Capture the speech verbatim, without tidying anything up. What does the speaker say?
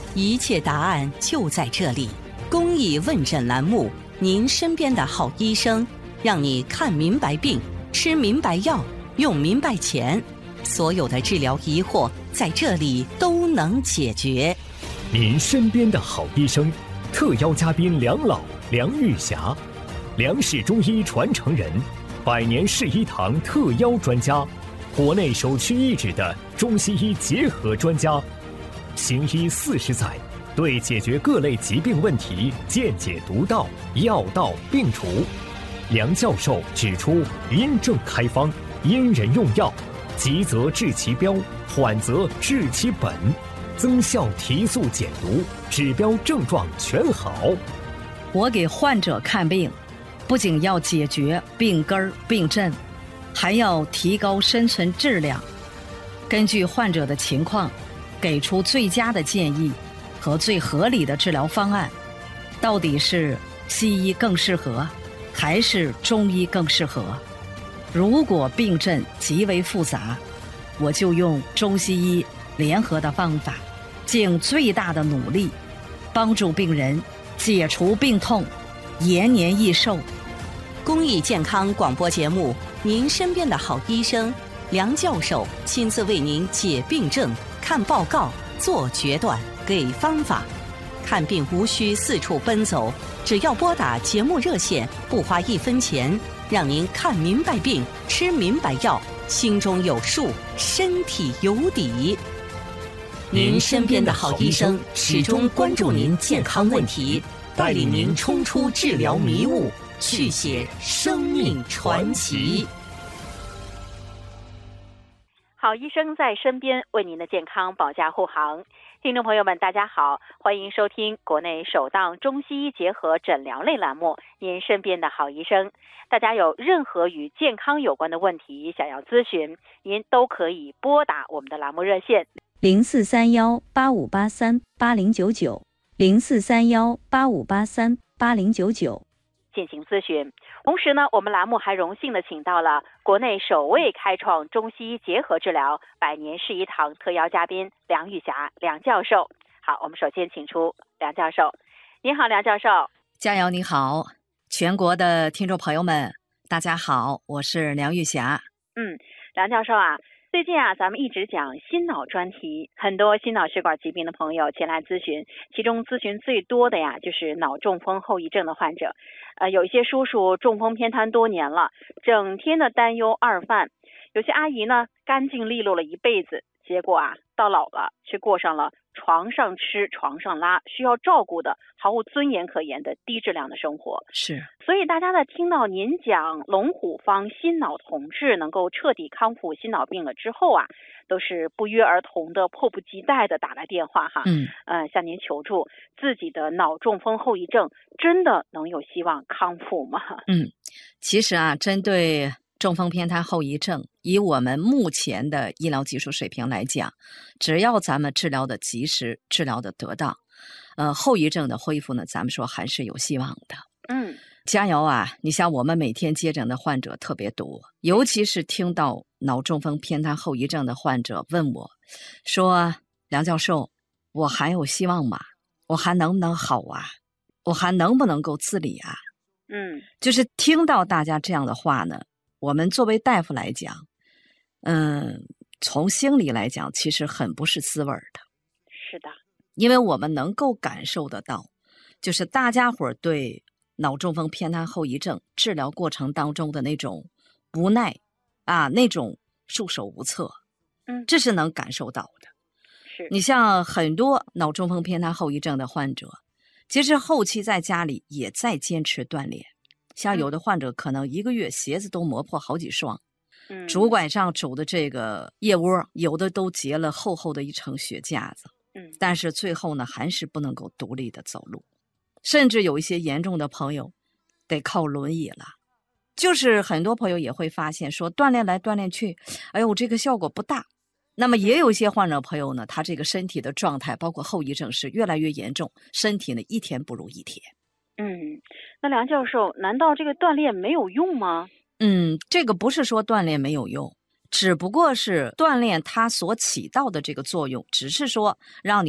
一切答案就在这里。公益问诊栏目，您身边的好医生，让你看明白病，吃明白药，用明白钱，所有的治疗疑惑在这里都能解决。 您身边的好医生，特邀嘉宾梁老、梁玉霞，梁氏中医传承人，百年世医堂特邀专家，国内首屈一指的中西医结合专家，行医四十载，对解决各类疾病问题见解独到，药到病除。梁教授指出，因症开方，因人用药，急则治其标，缓则治其本，增效提速减毒，指标症状全好。 我给患者看病，不仅要解决病根儿病症，还要提高生存质量，根据患者的情况给出最佳的建议和最合理的治疗方案。到底是西医更适合还是中医更适合？如果病症极为复杂，我就用中西医联合的方法，尽最大的努力帮助病人解除病痛，延年益寿。 公益健康广播节目，您身边的好医生梁教授亲自为您解病症、看报告、做决断、给方法。看病无需四处奔走，只要拨打节目热线，不花一分钱，让您看明白病，吃明白药，心中有数，身体有底。您身边的好医生始终关注您健康问题，带领您冲出治疗迷雾，续写生命传奇。 好医生在身边，为您的健康保驾护航。听众朋友们大家好，欢迎收听国内首档中西医结合诊疗类栏目，您身边的好医生。大家有任何与健康有关的问题想要咨询，您都可以拨打我们的栏目热线零四三幺八五八三八零九九零四三幺八五八三八零九九进行咨询。同时呢，我们栏目还荣幸的请到了国内首位开创中西医结合治疗百年世医堂特邀嘉宾梁玉霞梁教授。好，我们首先请出梁教授。您好，梁教授。 佳瑶你好，全国的听众朋友们大家好，我是梁玉霞。 嗯，梁教授啊，最近啊，咱们一直讲心脑专题，很多心脑血管疾病的朋友前来咨询，其中咨询最多的呀，就是脑中风后遗症的患者。呃，有一些叔叔中风偏瘫多年了，整天的担忧二犯；有些阿姨呢，干净利落了一辈子，结果啊，到老了却过上了床上吃床上拉，需要照顾的毫无尊严可言的低质量的生活。 是， 所以大家在听到您讲龙虎方心脑同治能够彻底康复心脑病了之后啊，都是不约而同的迫不及待的打来电话哈， 嗯， 呃，向您求助自己的脑中风后遗症真的能有希望康复吗？ 嗯，其实啊，针对中风偏瘫后遗症，以我们目前的医疗技术水平来讲，只要咱们治疗的及时，治疗的得当，呃，后遗症的恢复呢，咱们说还是有希望的。 嗯， 加油啊！你像我们每天接诊的患者特别多，尤其是听到脑中风偏瘫后遗症的患者问我说，梁教授，我还有希望吗？我还能不能好啊？我还能不能够自理啊？ 嗯， 就是听到大家这样的话呢，我们作为大夫来讲，嗯，从心理来讲，其实很不是滋味的。 是的， 因为我们能够感受得到，就是大家伙对脑中风偏瘫后遗症治疗过程当中的那种无奈啊，那种束手无策， 嗯， 这是能感受到的。 是你像很多脑中风偏瘫后遗症的患者，其实后期在家里也在坚持锻炼，像有的患者可能一个月鞋子都磨破好几双， 嗯， 拄拐杖拄的这个腋窝，有的都结了厚厚的一层血架子， 嗯， 但是最后呢，还是不能够独立的走路，甚至有一些严重的朋友得靠轮椅了。就是很多朋友也会发现说，锻炼来锻炼去，哎呦，这个效果不大。那么也有一些患者朋友呢，他这个身体的状态，包括后遗症是越来越严重，身体呢一天不如一天。 嗯，那梁教授，难道这个锻炼没有用吗？ 嗯，这个不是说锻炼没有用，只不过是锻炼它所起到的这个作用，只是说让你